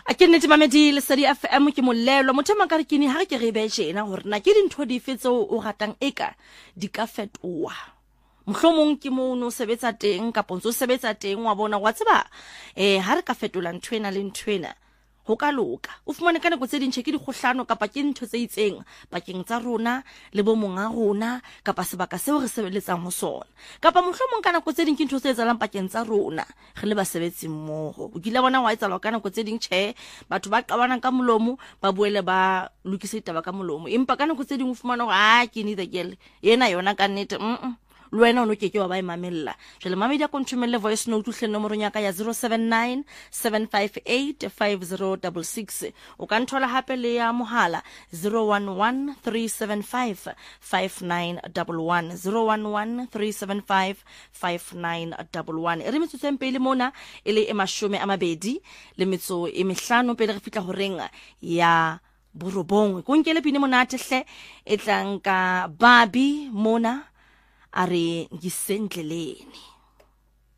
a ke nnete mamedi le Lesedi FM ke molelo motho makare ke ni ha ke re be jena hore na ke dintho di fetseo o ratang eka di ka fetoa mohlomong ke mo no sebetsa teng ka pontso sebetsa teng wa bona wa tseba ha re ka fetola nthwena le nthwena ho ka loka o fumane kana go tse dintse ke dikgohlano kapa ke ntho tse itseng bakeng tsa rona le bo monga rona kapa sebaka seo re sebeletsang ho sona kapa mohlomong kana go tse ding ke ntho tse etsalang bakeng tsa rona re le basebetsi mmoho o kile bona wa etsa kana go tse ding tjhe batho ba qabana ka molomo ba boele ba lokise taba ka molomo empa kana go tse ding o fumana hore ke ni the girl yena yona ka nnete Luena ono keke wa ba imamella jele mamedi a kontumelle voice note uhle nomoro nyaka ya 079 758 5066 o ka nthola hape le ya mohala 011 375 5911 011 375 5911 re metsotso e mpele mona ele e mashome a mabedi le metso e mehlano pele re fitla ho renga ya borobong go nkele pine monate hle e tlang ka babi mona are ngisendleleni